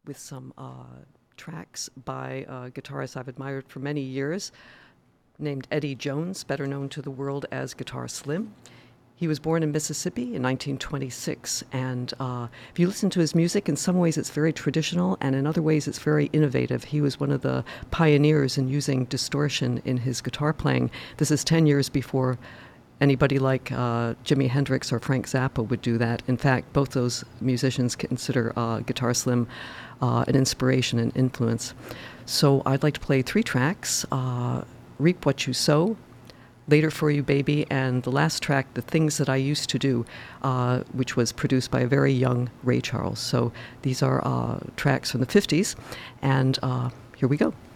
with some tracks by a guitarist I've admired for many years, named Eddie Jones, better known to the world as Guitar Slim. He was born in Mississippi in 1926, and if you listen to his music, in some ways it's very traditional, and in other ways it's very innovative. He was one of the pioneers in using distortion in his guitar playing. This is 10 years before anybody like Jimi Hendrix or Frank Zappa would do that. In fact, both those musicians consider Guitar Slim an inspiration and influence. So I'd like to play 3 tracks, Reap What You Sow, Later For You Baby, and the last track, The Things That I Used to Do, which was produced by a very young Ray Charles. So these are tracks from the 50s, and here we go.